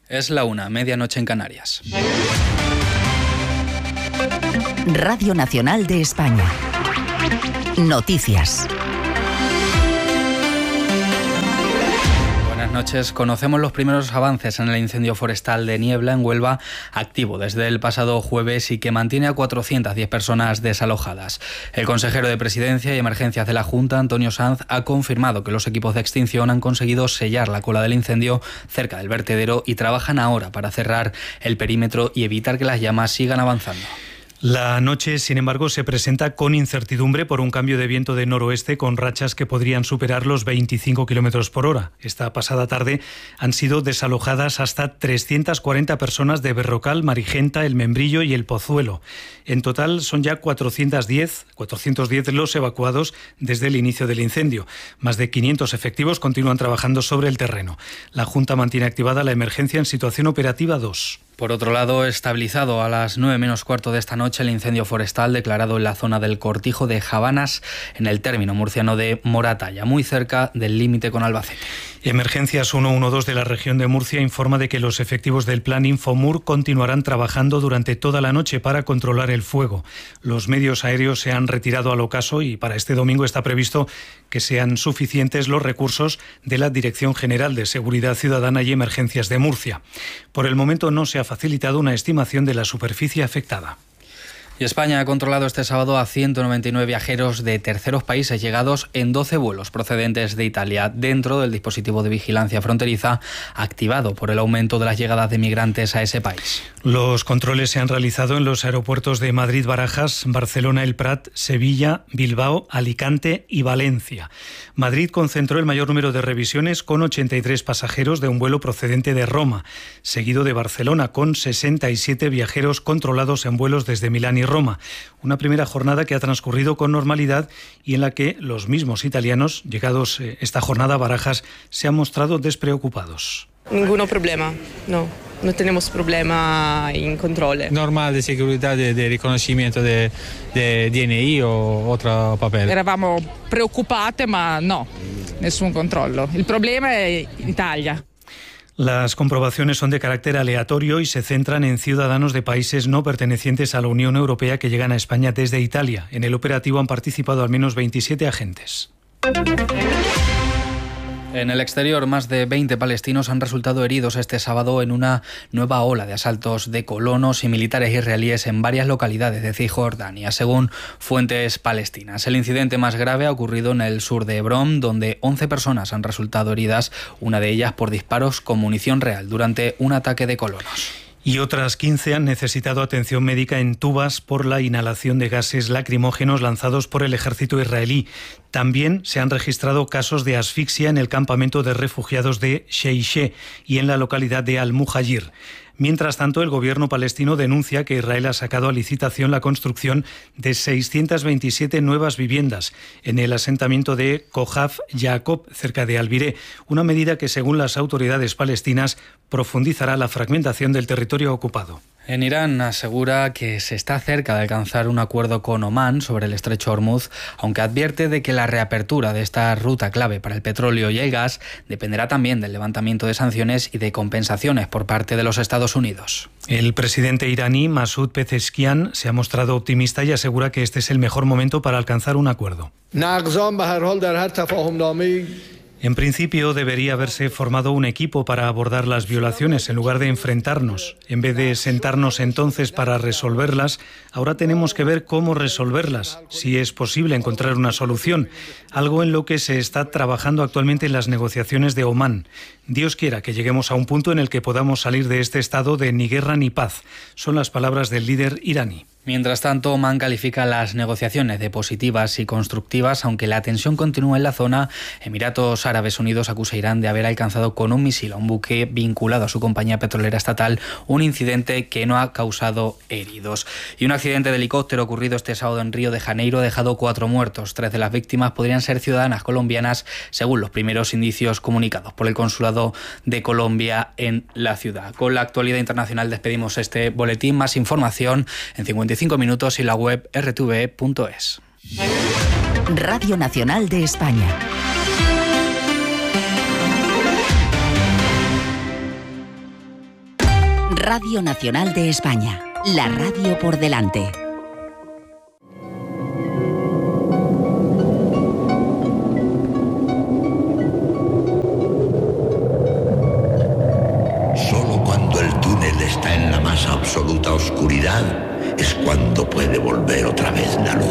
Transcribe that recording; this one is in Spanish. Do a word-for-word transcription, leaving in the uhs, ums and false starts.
Es la una, medianoche en Canarias. Radio Nacional de España. Noticias. Buenas noches. Conocemos los primeros avances en el incendio forestal de Niebla, en Huelva, activo desde el pasado jueves y que mantiene a cuatrocientas diez personas desalojadas. El consejero de Presidencia y Emergencias de la Junta, Antonio Sanz, ha confirmado que los equipos de extinción han conseguido sellar la cola del incendio cerca del vertedero y trabajan ahora para cerrar el perímetro y evitar que las llamas sigan avanzando. La noche, sin embargo, se presenta con incertidumbre por un cambio de viento de noroeste con rachas que podrían superar los veinticinco kilómetros por hora. Esta pasada tarde han sido desalojadas hasta trescientas cuarenta personas de Berrocal, Marigenta, El Membrillo y El Pozuelo. En total son ya cuatrocientos diez los evacuados desde el inicio del incendio. Más de quinientos efectivos continúan trabajando sobre el terreno. La Junta mantiene activada la emergencia en situación operativa dos. Por otro lado, estabilizado a las nueve menos cuarto de esta noche el incendio forestal declarado en la zona del Cortijo de Jabanas, en el término murciano de Moratalla, muy cerca del límite con Albacete. Emergencias ciento doce de la región de Murcia informa de que los efectivos del Plan Infomur continuarán trabajando durante toda la noche para controlar el fuego. Los medios aéreos se han retirado al ocaso y para este domingo está previsto que sean suficientes los recursos de la Dirección General de Seguridad Ciudadana y Emergencias de Murcia. Por el momento no se ha facilitado una estimación de la superficie afectada. Y España ha controlado este sábado a ciento noventa y nueve viajeros de terceros países llegados en doce vuelos procedentes de Italia dentro del dispositivo de vigilancia fronteriza activado por el aumento de las llegadas de migrantes a ese país. Los controles se han realizado en los aeropuertos de Madrid, Barajas, Barcelona, El Prat, Sevilla, Bilbao, Alicante y Valencia. Madrid concentró el mayor número de revisiones con ochenta y tres pasajeros de un vuelo procedente de Roma, seguido de Barcelona con sesenta y siete viajeros controlados en vuelos desde Milán y Roma. Una primera jornada que ha transcurrido con normalidad y en la que los mismos italianos, llegados esta jornada a Barajas, se han mostrado despreocupados. Ningún problema, no. No tenemos problema en control. Normal de seguridad, de, de reconocimiento de, de D N I o otro papel. Eravamo preoccupate, ma no, nessun controllo. Il problema è in Italia. Las comprobaciones son de carácter aleatorio y se centran en ciudadanos de países no pertenecientes a la Unión Europea que llegan a España desde Italia. En el operativo han participado al menos veintisiete agentes. En el exterior, más de veinte palestinos han resultado heridos este sábado en una nueva ola de asaltos de colonos y militares israelíes en varias localidades de Cisjordania, según fuentes palestinas. El incidente más grave ha ocurrido en el sur de Hebrón, donde once personas han resultado heridas, una de ellas por disparos con munición real durante un ataque de colonos. Y otras quince han necesitado atención médica en Tubas por la inhalación de gases lacrimógenos lanzados por el ejército israelí. También se han registrado casos de asfixia en el campamento de refugiados de Sheishe y en la localidad de Al-Muhajir. Mientras tanto, el gobierno palestino denuncia que Israel ha sacado a licitación la construcción de seiscientas veintisiete nuevas viviendas en el asentamiento de Kohaf Yaakov, cerca de Albiré, una medida que, según las autoridades palestinas, profundizará la fragmentación del territorio ocupado. En Irán asegura que se está cerca de alcanzar un acuerdo con Omán sobre el estrecho Hormuz, aunque advierte de que la reapertura de esta ruta clave para el petróleo y el gas dependerá también del levantamiento de sanciones y de compensaciones por parte de los Estados Unidos. El presidente iraní Masoud Pezeshkian se ha mostrado optimista y asegura que este es el mejor momento para alcanzar un acuerdo. En principio debería haberse formado un equipo para abordar las violaciones en lugar de enfrentarnos. En vez de sentarnos entonces para resolverlas, ahora tenemos que ver cómo resolverlas, si es posible encontrar una solución, algo en lo que se está trabajando actualmente en las negociaciones de Omán. Dios quiera que lleguemos a un punto en el que podamos salir de este estado de ni guerra ni paz. Son las palabras del líder iraní. Mientras tanto, Omán califica las negociaciones de positivas y constructivas, aunque la tensión continúa en la zona. Emiratos Árabes Unidos acusa a Irán de haber alcanzado con un misil a un buque vinculado a su compañía petrolera estatal, un incidente que no ha causado heridos. Y un accidente de helicóptero ocurrido este sábado en Río de Janeiro ha dejado cuatro muertos. Tres de las víctimas podrían ser ciudadanas colombianas, según los primeros indicios comunicados por el Consulado de Colombia en la ciudad. Con la actualidad internacional despedimos este boletín. Más información en cincuenta y cinco minutos y la web r t v punto es. Radio Nacional de España. Radio Nacional de España, la radio por delante. Solo cuando el túnel está en la más absoluta oscuridad es cuando puede volver otra vez la luz.